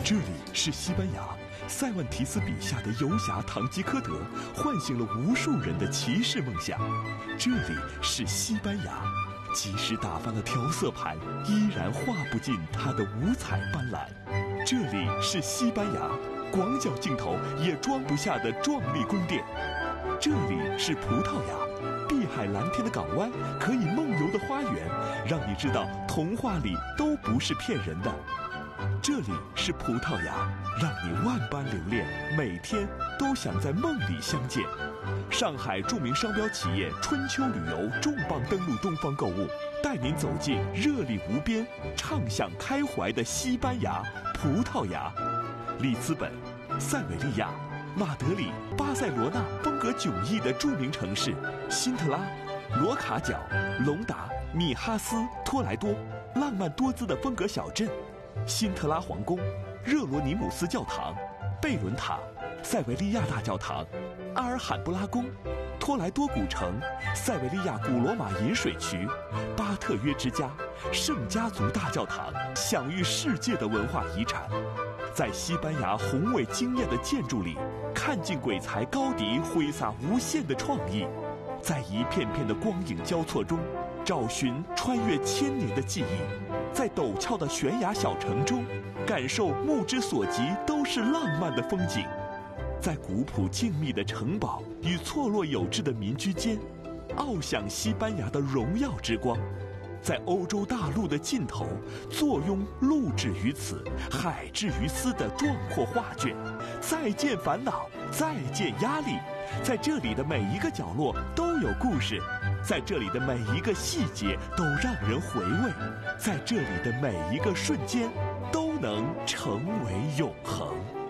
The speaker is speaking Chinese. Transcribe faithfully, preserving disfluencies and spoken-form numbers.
这里是西班牙，塞万提斯笔下的游侠堂吉诃德唤醒了无数人的骑士梦想。这里是西班牙，即使打翻了调色盘，依然画不尽它的五彩斑斓。这里是西班牙，广角镜头也装不下的壮丽宫殿。这里是葡萄牙，碧海蓝天的港湾，可以梦游的花园，让你知道童话里都不是骗人的。这里是葡萄牙，让你万般留恋，每天都想在梦里相见。上海著名商标企业春秋旅游重磅登陆东方购物，带您走进热力无边、畅想开怀的西班牙、葡萄牙、里斯本、塞维利亚、马德里、巴塞罗那，风格迥异的著名城市辛特拉、罗卡角、隆达、米哈斯、托莱多，浪漫多姿的风格小镇辛特拉皇宫、热罗尼姆斯教堂、贝伦塔、塞维利亚大教堂、阿尔罕布拉宫、托莱多古城、塞维利亚古罗马饮水渠、巴特约之家、圣家族大教堂，享誉世界的文化遗产。在西班牙宏伟惊艳的建筑里，看尽鬼才高迪挥洒无限的创意，在一片片的光影交错中，找寻穿越千年的记忆，在陡峭的悬崖小城中，感受目之所及都是浪漫的风景。在古朴静谧的城堡与错落有致的民居间，翱翔西班牙的荣耀之光。在欧洲大陆的尽头，坐拥陆之于此，海之于斯的壮阔画卷。再见烦恼，再见压力，在这里的每一个角落都有故事，在这里的每一个细节都让人回味，在这里的每一个瞬间都能成为永恒。